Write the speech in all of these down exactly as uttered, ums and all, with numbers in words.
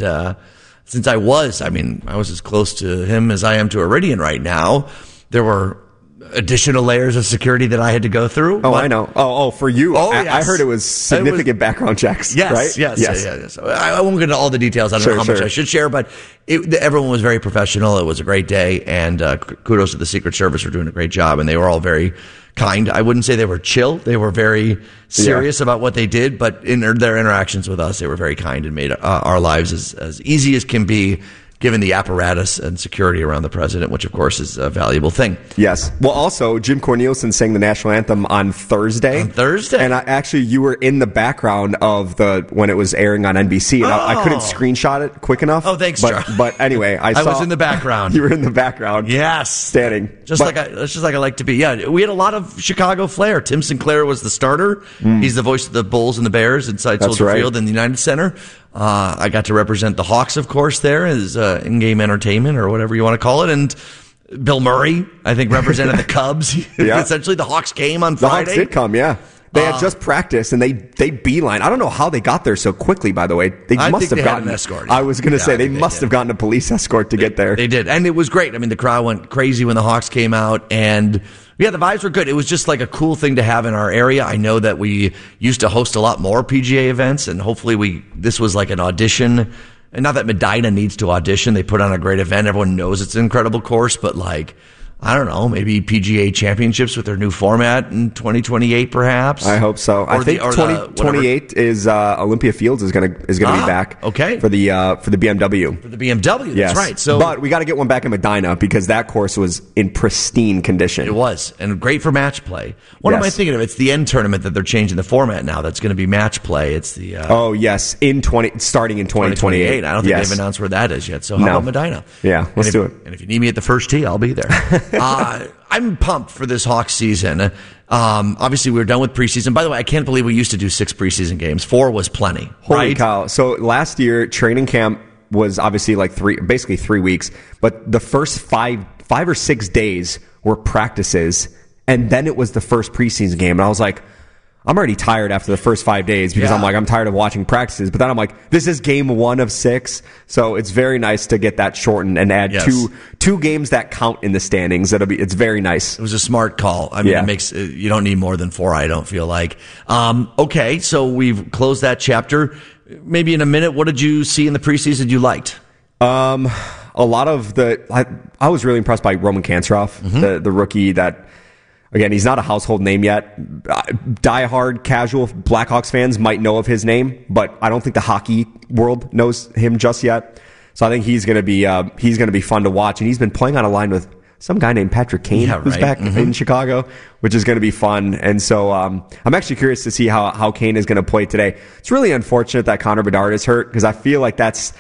And uh, since I was, I mean, I was as close to him as I am to Iridian right now, there were additional layers of security that I had to go through. Oh, but, I know. Oh, oh, for you. Oh, I, yes. I heard it was significant it was, background checks. Yes, right? yes, yes. yes. yes. I, I won't get into all the details. I don't sure, know how sure. much I should share, but it, everyone was very professional. It was a great day, and uh, kudos to the Secret Service for doing a great job, and they were all very kind. I wouldn't say they were chill. They were very serious yeah. about what they did, but in their interactions with us, they were very kind and made uh, our lives as, as easy as can be, given the apparatus and security around the president, which, of course, is a valuable thing. Yes. Well, also, Jim Cornelison sang the national anthem on Thursday. On Thursday? And I, actually, you were in the background of the when it was airing on N B C. And oh. I, I couldn't screenshot it quick enough. Oh, thanks, but, Charlie. But anyway, I, I saw... was in the background. You were in the background. Yes. Standing. Just but, like I, that's just like I like to be. Yeah, we had a lot of Chicago flair. Tim Sinclair was the starter. Mm. He's the voice of the Bulls and the Bears inside that's Soldier right. Field in the United Center. Uh, I got to represent the Hawks, of course, there as uh, in-game entertainment or whatever you want to call it. And Bill Murray, I think, represented the Cubs. yeah. Essentially, the Hawks came on Friday. The Hawks did come, yeah. They had uh, just practiced, and they they beeline. I don't know how they got there so quickly, by the way. They I must think have they gotten had an escort. I was going to yeah, say, they, they must did. have gotten a police escort to they, get there. They did. And it was great. I mean, the crowd went crazy when the Hawks came out, and yeah, the vibes were good. It was just like a cool thing to have in our area. I know that we used to host a lot more P G A events, and hopefully we this was like an audition. And not that Medina needs to audition. They put on a great event. Everyone knows it's an incredible course, but like, I don't know, maybe P G A championships with their new format in twenty twenty-eight, perhaps. I hope so. Or I think the, twenty twenty-eight is uh, Olympia Fields is going to is going to ah, be back. Okay. For the uh, for the B M W. For the B M W. That's yes. right. So, but we got to get one back in Medina because that course was in pristine condition. It was, and great for match play. What yes. am I thinking of? It's the end tournament that they're changing the format now. That's going to be match play. It's the uh, oh yes, in twenty starting in twenty twenty-eight. I don't think yes. they've announced where that is yet. So how no. about Medina? Yeah, let's if, do it. And if you need me at the first tee, I'll be there. uh, I'm pumped for this Hawks season. Um, obviously, we were done with preseason. By the way, I can't believe we used to do six preseason games. Four was plenty. Holy right? cow. So last year, training camp was obviously like three, basically three weeks. But the first five, five or six days were practices. And then it was the first preseason game. And I was like, I'm already tired after the first five days because yeah. I'm like, I'm tired of watching practices. But then I'm like, this is game one of six. So it's very nice to get that shortened and add yes. two two games that count in the standings. That'll be, it's very nice. It was a smart call. I mean, yeah. it makes, you don't need more than four, I don't feel like. Um, okay, so we've closed that chapter. Maybe in a minute, what did you see in the preseason you liked? Um, a lot of the, I, I was really impressed by Roman Kansaroff, mm-hmm. the, the rookie that, again, he's not a household name yet. Die-hard, casual Blackhawks fans might know of his name, but I don't think the hockey world knows him just yet. So I think he's going to be uh, he's going to be fun to watch. And he's been playing on a line with some guy named Patrick Kane, yeah, who's right. back mm-hmm. in Chicago, which is going to be fun. And so um, I'm actually curious to see how how Kane is going to play today. It's really unfortunate that Connor Bedard is hurt because I feel like that's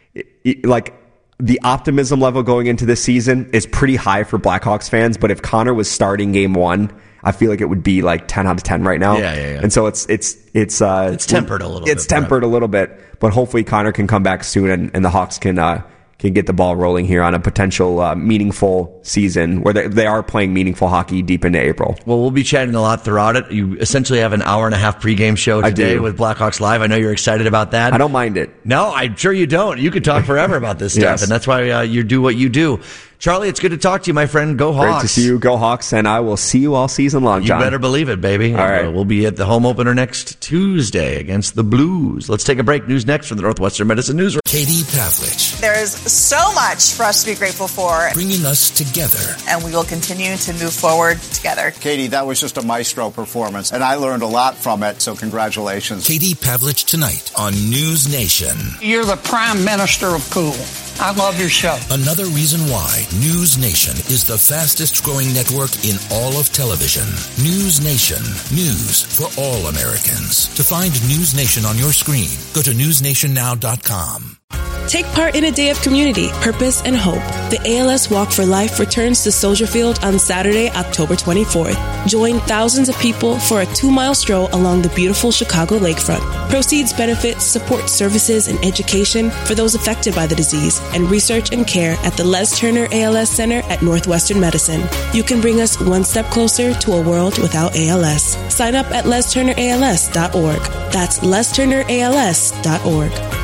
like. The optimism level going into this season is pretty high for Blackhawks fans, but if Connor was starting game one, I feel like it would be like ten out of ten right now. Yeah, yeah, yeah. And so it's it's it's uh it's tempered a little it's bit. It's tempered a little bit, but hopefully Connor can come back soon and, and the Hawks can uh can get the ball rolling here on a potential uh, meaningful season where they, they are playing meaningful hockey deep into April. Well, we'll be chatting a lot throughout it. You essentially have an hour and a half pregame show today with Blackhawks Live. I know you're excited about that. I don't mind it. No, I'm sure you don't. You could talk forever about this stuff, yes. and that's why uh, you do what you do. Charlie, it's good to talk to you, my friend. Go Hawks. Great to see you. Go Hawks, and I will see you all season long, John. You better believe it, baby. All right. Uh, we'll be at the home opener next Tuesday against the Blues. Let's take a break. News next from the Northwestern Medicine Newsroom. Katie Pavlich. There is so much for us to be grateful for. Bringing us together. And we will continue to move forward together. Katie, that was just a maestro performance, and I learned a lot from it, so congratulations. Katie Pavlich tonight on News Nation. You're the prime minister of cool. I love your show. Another reason why News Nation is the fastest growing network in all of television. News Nation. News for all Americans. To find News Nation on your screen, go to news nation now dot com. Take part in a day of community, purpose, and hope. The A L S Walk for Life returns to Soldier Field on Saturday, October twenty-fourth. Join thousands of people for a two-mile stroll along the beautiful Chicago lakefront. Proceeds benefit support services and education for those affected by the disease and research and care at the Les Turner A L S Center at Northwestern Medicine. You can bring us one step closer to a world without A L S. Sign up at les turner a l s dot org. That's les turner a l s dot org.